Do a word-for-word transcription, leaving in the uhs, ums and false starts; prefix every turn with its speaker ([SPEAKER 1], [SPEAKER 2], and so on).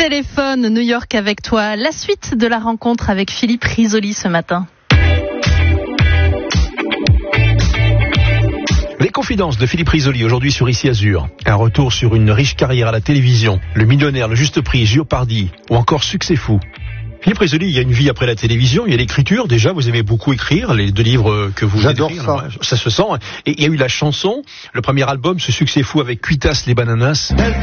[SPEAKER 1] téléphone, New York avec toi. La suite de la rencontre avec Philippe Risoli ce matin.
[SPEAKER 2] Les confidences de Philippe Risoli aujourd'hui sur Ici Azur. Un retour sur une riche carrière à la télévision, Le Millionnaire, Le Juste Prix, Jeopardy ou encore Succès Fou. Philippe Risoli, il y a une vie après la télévision, il y a l'écriture, déjà, vous aimez beaucoup écrire, les deux livres que vous
[SPEAKER 3] J'adore
[SPEAKER 2] écrire,
[SPEAKER 3] ça.
[SPEAKER 2] Alors, ça se sent. Et il y a eu la chanson, le premier album, ce Succès Fou avec Cuitas les Bananas.
[SPEAKER 4] Elle